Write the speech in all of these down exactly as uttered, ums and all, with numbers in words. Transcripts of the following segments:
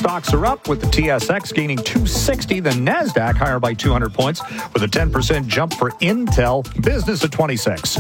Stocks are up with the T S X gaining two sixty. The NASDAQ higher by two hundred points with a ten percent jump for Intel. Business at twenty-six.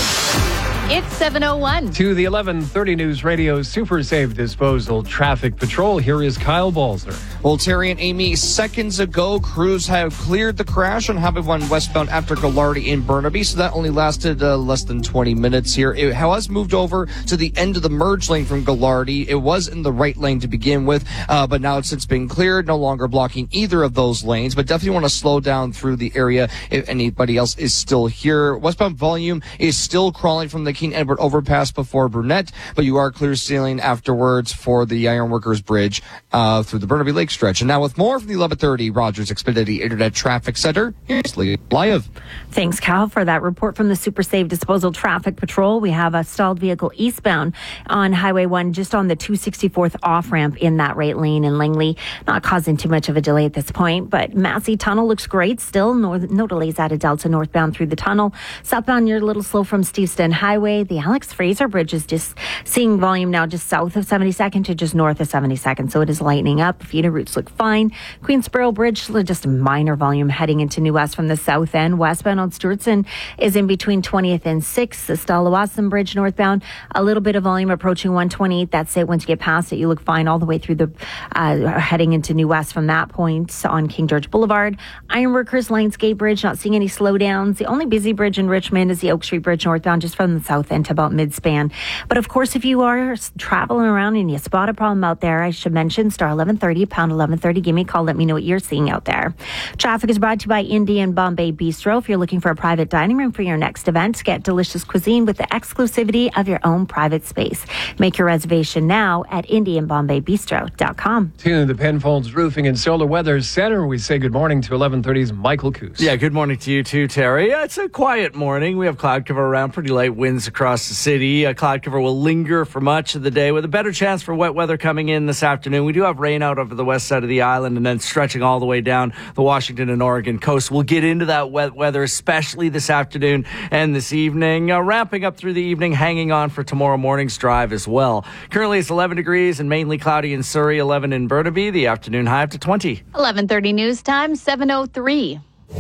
It's seven oh one. To the eleven thirty News Radio Super Safe Disposal Traffic Patrol, here is Kyle Balzer. Well, Terry and Amy, seconds ago, crews have cleared the crash on Highway one westbound after Gallardi in Burnaby, so that only lasted uh, less than twenty minutes here. It has moved over to the end of the merge lane from Gallardi. It was in the right lane to begin with, uh, but now it's since been cleared, no longer blocking either of those lanes, but definitely want to slow down through the area if anybody else is still here. Westbound volume is still crawling from the King Edward overpass before Brunette, but you are clear sailing afterwards for the Ironworkers Bridge uh, through the Burnaby Lake stretch. And now with more from the eleven thirty Rogers Xfinity Internet Traffic Center, here's Lee Live. Thanks, Cal, for that report from the Super Safe Disposal Traffic Patrol. We have a stalled vehicle eastbound on Highway one, just on the two sixty-fourth off-ramp in that right lane in Langley. Not causing too much of a delay at this point, but Massey Tunnel looks great still. No, no delays out of Delta northbound through the tunnel. Southbound, you're a little slow from Steveston Highway. The Alex Fraser Bridge is just seeing volume now just south of seventy-second to just north of seventy-second, so it is lightening up. Feeder routes look fine. Queensboro Bridge, just a minor volume heading into New West from the south end. Westbound on Stewartson is in between twentieth and sixth. The Stallawasam Bridge northbound, a little bit of volume approaching one twenty-eight. That's it. Once you get past it, you look fine all the way through the uh, heading into New West from that point on King George Boulevard. Ironworkers Lionsgate Bridge, not seeing any slowdowns. The only busy bridge in Richmond is the Oak Street Bridge northbound, just from the south end to about mid-span. But of course, if you are traveling around and you spot a problem out there, I should mention star eleven thirty, pound eleven thirty. Give me a call. Let me know what you're seeing out there. Traffic is brought to you by Indian Bombay Bistro. If you're looking for a private dining room for your next event, get delicious cuisine with the exclusivity of your own private space. Make your reservation now at indian bombay bistro dot com. To the Penfolds Roofing and Solar Weather Center, we say good morning to eleven thirty's Michael Coos. Yeah, good morning to you too, Terry. Yeah, it's a quiet morning. We have cloud cover around, pretty light winds across the city. A cloud cover will linger for much of the day with a better chance for wet weather coming in this afternoon. We do have rain out over the west side of the island and then stretching all the way down the Washington and Oregon coast. We'll get into that wet weather, especially this afternoon and this evening. Uh, wrapping up through the evening, hanging on for tomorrow morning's drive as well. Currently it's eleven degrees and mainly cloudy in Surrey, eleven in Burnaby. The afternoon high up to twenty. eleven thirty news time, seven oh three.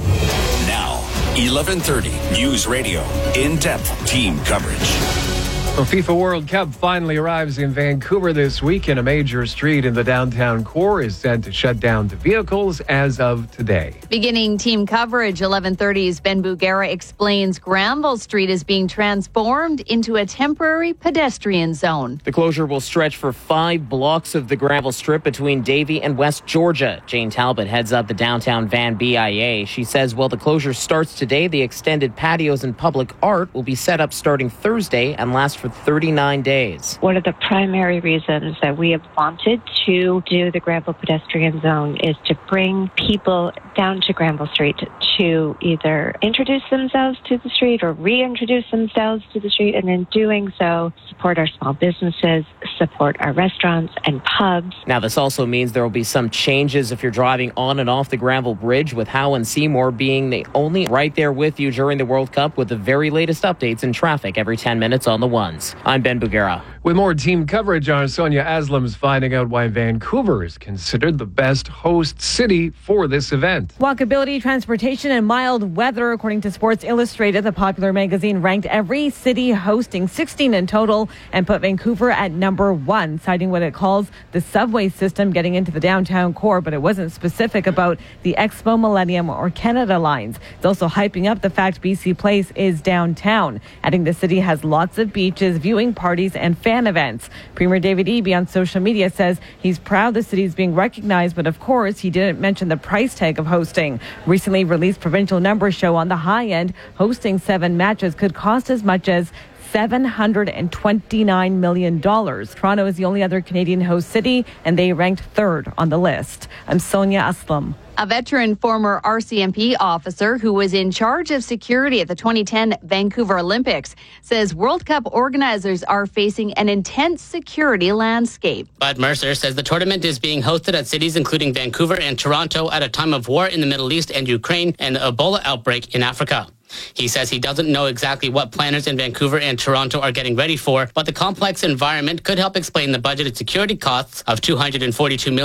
Now, eleven thirty News Radio. In-depth team coverage. The FIFA World Cup finally arrives in Vancouver this week, and a major street in the downtown core is set to shut down to vehicles as of today. Beginning team coverage, eleven thirty's Ben Bugera explains Granville Street is being transformed into a temporary pedestrian zone. The closure will stretch for five blocks of the Granville Strip between Davie and West Georgia. Jane Talbot heads up the downtown Van B I A. She says while the closure starts today, the extended patios and public art will be set up starting Thursday and last for thirty-nine days. One of the primary reasons that we have wanted to do the Granville pedestrian zone is to bring people down to Granville Street to either introduce themselves to the street or reintroduce themselves to the street, and in doing so, support our small businesses, support our restaurants and pubs. Now, this also means there will be some changes if you're driving on and off the Granville Bridge, with Howe and Seymour being the only right there with you during the World Cup with the very latest updates in traffic every ten minutes on the ones. I'm Ben Bugera. With more team coverage, our Sonia Aslam's finding out why Vancouver is considered the best host city for this event. Walkability, transportation, and mild weather. According to Sports Illustrated, the popular magazine ranked every city hosting sixteen in total and put Vancouver at number one, citing what it calls the subway system getting into the downtown core, but it wasn't specific about the Expo, Millennium, or Canada lines. It's also hyping up the fact B C Place is downtown, adding the city has lots of beaches, viewing parties, and fan events. Premier David Eby on social media says he's proud the city is being recognized, but of course he didn't mention the price tag of hosting. Recently released provincial numbers show on the high end, hosting seven matches could cost as much as seven hundred twenty-nine million dollars. Toronto is the only other Canadian host city, and they ranked third on the list. I'm Sonia Aslam. A veteran former R C M P officer who was in charge of security at the twenty ten Vancouver Olympics says World Cup organizers are facing an intense security landscape. Bud Mercer says the tournament is being hosted at cities including Vancouver and Toronto at a time of war in the Middle East and Ukraine and an Ebola outbreak in Africa. He says he doesn't know exactly what planners in Vancouver and Toronto are getting ready for, but the complex environment could help explain the budgeted security costs of two hundred forty-two million dollars